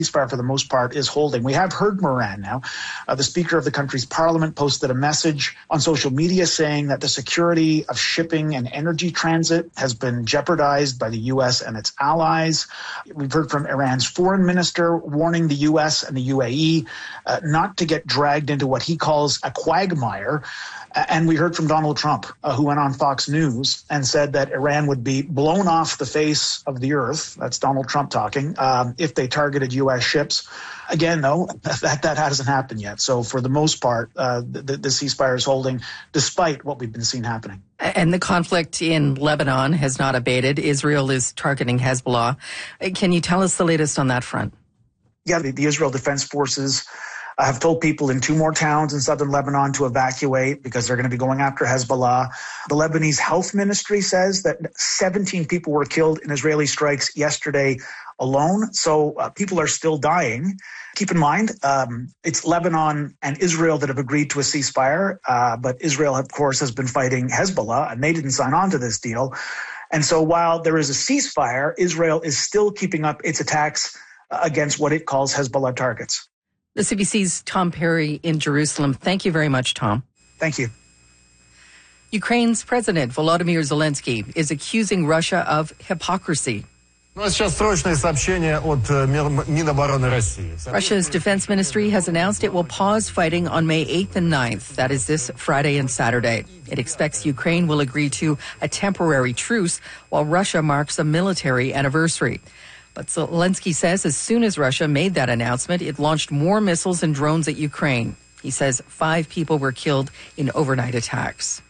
ceasefire for the most part is holding. We have heard from Iran now. The Speaker of the country's parliament posted a message on social media saying that the security of shipping and energy transit has been jeopardized by the U.S. and its allies. We've heard from Iran's foreign minister warning the U.S. and the UAE not to get dragged into what he calls a quagmire. And we heard from Donald Trump, who went on Fox News and said that Iran would be blown off the face of the earth. That's Donald Trump talking, if they targeted U.S. ships. Again, though, that hasn't happened yet. So for the most part, the ceasefire is holding despite what we've been seeing happening. And the conflict in Lebanon has not abated. Israel is targeting Hezbollah. Can you tell us the latest on that front? Yeah, the Israel Defense Forces have told people in 2 more towns in southern Lebanon to evacuate because they're going to be going after Hezbollah. The Lebanese Health Ministry says that 17 people were killed in Israeli strikes yesterday alone. So people are still dying. Keep in mind, it's Lebanon and Israel that have agreed to a ceasefire. But Israel, of course, has been fighting Hezbollah, and they didn't sign on to this deal. And so while there is a ceasefire, Israel is still keeping up its attacks against what it calls Hezbollah targets. The CBC's Tom Perry in Jerusalem. Thank you very much, Tom. Thank you. Ukraine's President Volodymyr Zelensky is accusing Russia of hypocrisy. Russia's Defense Ministry has announced it will pause fighting on May 8th and 9th. That is this Friday and Saturday. It expects Ukraine will agree to a temporary truce while Russia marks a military anniversary. But Zelensky says as soon as Russia made that announcement, it launched more missiles and drones at Ukraine. He says 5 people were killed in overnight attacks.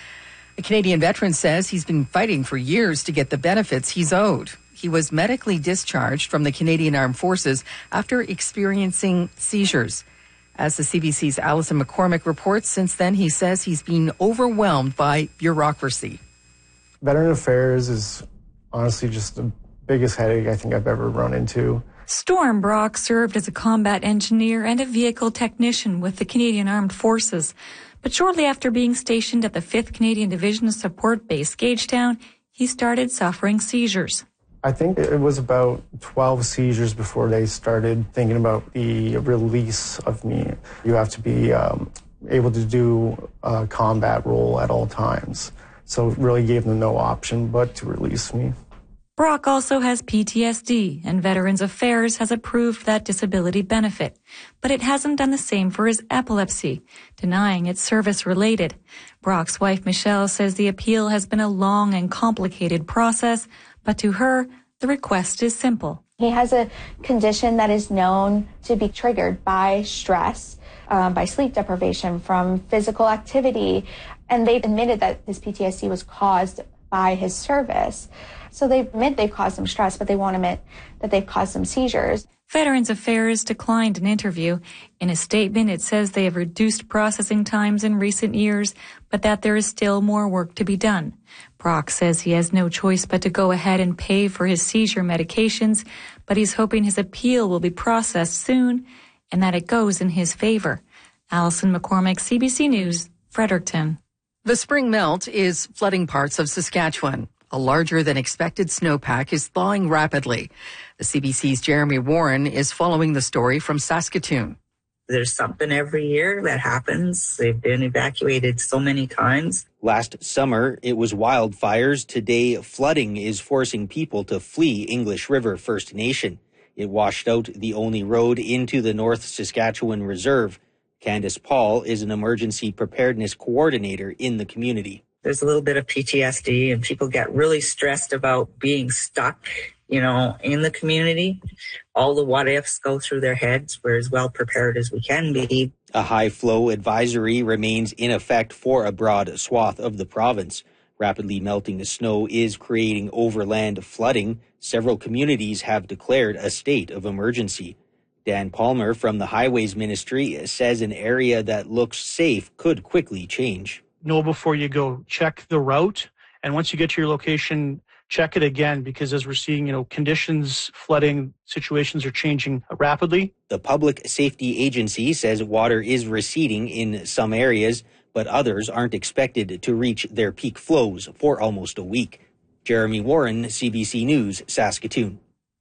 A Canadian veteran says he's been fighting for years to get the benefits he's owed. He was medically discharged from the Canadian Armed Forces after experiencing seizures. As the CBC's Alison McCormick reports, since then he says he's been overwhelmed by bureaucracy. Veteran Affairs is honestly just the biggest headache I think I've ever run into. Storm Brock served as a combat engineer and a vehicle technician with the Canadian Armed Forces. But shortly after being stationed at the 5th Canadian Division Support Base Gagetown, he started suffering seizures. I think it was about 12 seizures before they started thinking about the release of me. You have to be able to do a combat role at all times. So it really gave them no option but to release me. Brock also has PTSD, and Veterans Affairs has approved that disability benefit. But it hasn't done the same for his epilepsy, denying it's service-related. Brock's wife, Michelle, says the appeal has been a long and complicated process, but to her, the request is simple. He has a condition that is known to be triggered by stress, by sleep deprivation, from physical activity, and they've admitted that his PTSD was caused by his service. So they admit they've caused him stress, but they won't admit that they've caused him seizures. Veterans Affairs declined an interview. In a statement, it says they have reduced processing times in recent years, but that there is still more work to be done. Brock says he has no choice but to go ahead and pay for his seizure medications, but he's hoping his appeal will be processed soon and that it goes in his favor. Alison McCormick, CBC News, Fredericton. The spring melt is flooding parts of Saskatchewan. A larger than expected snowpack is thawing rapidly. The CBC's Jeremy Warren is following the story from Saskatoon. There's something every year that happens. They've been evacuated so many times. Last summer, it was wildfires. Today, flooding is forcing people to flee English River First Nation. It washed out the only road into the North Saskatchewan Reserve. Candace Paul is an emergency preparedness coordinator in the community. There's a little bit of PTSD and people get really stressed about being stuck, in the community. All the what ifs go through their heads. We're as well prepared as we can be. A high flow advisory remains in effect for a broad swath of the province. Rapidly melting snow is creating overland flooding. Several communities have declared a state of emergency. Dan Palmer from the Highways Ministry says an area that looks safe could quickly change. Know before you go. Check the route. And once you get to your location, check it again, because as we're seeing, conditions, flooding situations are changing rapidly. The Public Safety Agency says water is receding in some areas, but others aren't expected to reach their peak flows for almost a week. Jeremy Warren, CBC News, Saskatoon.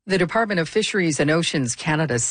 The Department of Fisheries and Oceans Canada